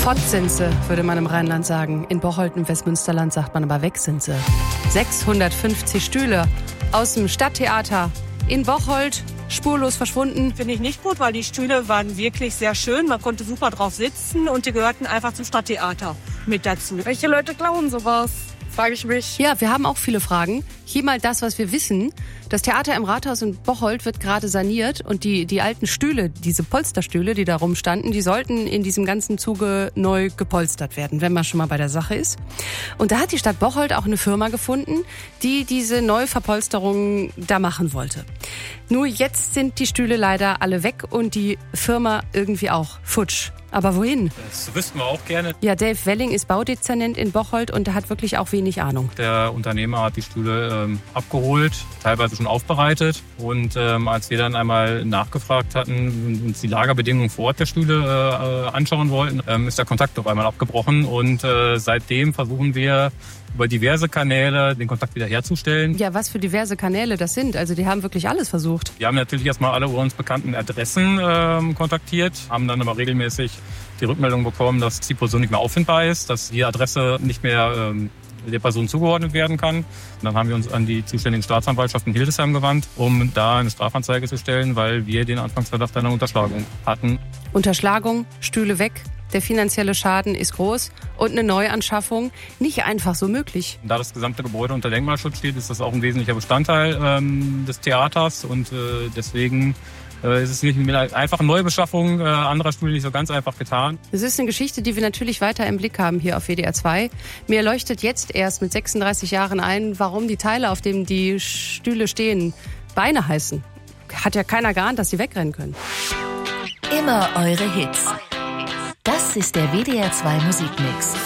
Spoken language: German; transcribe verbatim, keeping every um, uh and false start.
Fort sind sie, würde man im Rheinland sagen. In Bocholt im Westmünsterland sagt man aber weg sind sie. sechshundertfünfzig Stühle aus dem Stadttheater in Bocholt, spurlos verschwunden. Finde ich nicht gut, weil die Stühle waren wirklich sehr schön. Man konnte super drauf sitzen und die gehörten einfach zum Stadttheater mit dazu. Welche Leute klauen sowas? Frage ich mich. Ja, wir haben auch viele Fragen. Hier mal das, was wir wissen. Das Theater im Rathaus in Bocholt wird gerade saniert und die, die alten Stühle, diese Polsterstühle, die da rumstanden, die sollten in diesem ganzen Zuge neu gepolstert werden, wenn man schon mal bei der Sache ist. Und da hat die Stadt Bocholt auch eine Firma gefunden, die diese Neuverpolsterung da machen wollte. Nur jetzt sind die Stühle leider alle weg und die Firma irgendwie auch futsch. Aber wohin? Das wüssten wir auch gerne. Ja, Dave Welling ist Baudezernent in Bocholt und der hat wirklich auch wenig Ahnung. Der Unternehmer hat die Stühle ähm, abgeholt, teilweise schon aufbereitet. Und ähm, als wir dann einmal nachgefragt hatten und uns die Lagerbedingungen vor Ort der Stühle äh, anschauen wollten, ähm, ist der Kontakt auf einmal abgebrochen. Und äh, seitdem versuchen wir über diverse Kanäle den Kontakt wieder herzustellen. Ja, was für diverse Kanäle das sind. Also die haben wirklich alles versucht. Wir haben natürlich erstmal alle uns bekannten Adressen ähm, kontaktiert, haben dann aber regelmäßig die Rückmeldung bekommen, dass die Person nicht mehr auffindbar ist, dass die Adresse nicht mehr ähm, der Person zugeordnet werden kann. Und dann haben wir uns an die zuständigen Staatsanwaltschaften in Hildesheim gewandt, um da eine Strafanzeige zu stellen, weil wir den Anfangsverdacht einer Unterschlagung hatten. Unterschlagung, Stühle weg. Der finanzielle Schaden ist groß und eine Neuanschaffung nicht einfach so möglich. Da das gesamte Gebäude unter Denkmalschutz steht, ist das auch ein wesentlicher Bestandteil ähm, des Theaters und äh, deswegen äh, ist es nicht mit einer einfachen Neubeschaffung äh, anderer Stühle nicht so ganz einfach getan. Es ist eine Geschichte, die wir natürlich weiter im Blick haben hier auf W D R zwei. Mir leuchtet jetzt erst mit sechsunddreißig Jahren ein, warum die Teile, auf denen die Stühle stehen, Beine heißen. Hat ja keiner geahnt, dass sie wegrennen können. Immer eure Hits. Das ist der W D R zwei Musikmix.